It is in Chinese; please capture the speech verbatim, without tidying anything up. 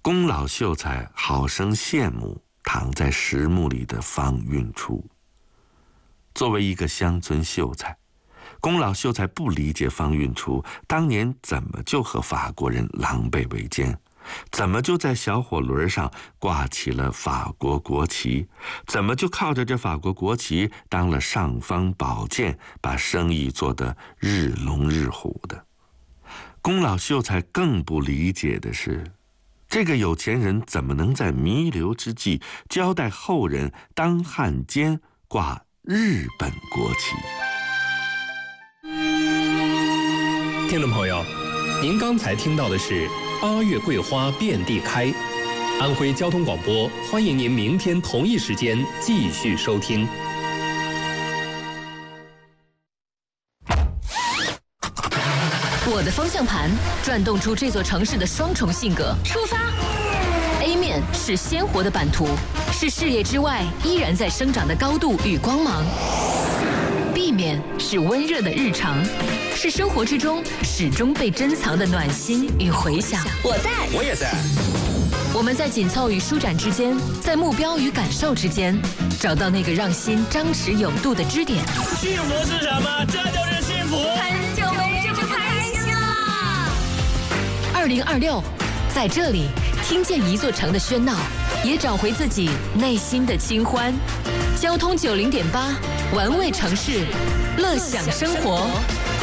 宫老秀才好生羡慕躺在石墓里的方运初。作为一个乡村秀才，宫老秀才不理解方运初当年怎么就和法国人狼狈为奸，怎么就在小火轮上挂起了法国国旗，怎么就靠着这法国国旗当了尚方宝剑，把生意做得日龙日虎的。宫老秀才更不理解的是，这个有钱人怎么能在弥留之际交代后人当汉奸挂日本国旗？ 听众朋友，您刚才听到的是八月桂花遍地开。安徽交通广播欢迎您明天同一时间继续收听。 我的方向盘转动出这座城市的双重性格。出发 A 面是鲜活的版图，是视野之外依然在生长的高度与光芒。 B 面是温热的日常，是生活之中始终被珍藏的暖心与回响。 我在， 我也在。 我们在紧凑与舒展之间，在目标与感受之间，找到那个让心张弛有度的支点。 幸福是什么？这就是幸福。 很久没这么开心了。 二零二六，在这里听见一座城的喧闹，也找回自己内心的清欢。交通九零点八，玩味城市，乐享生活。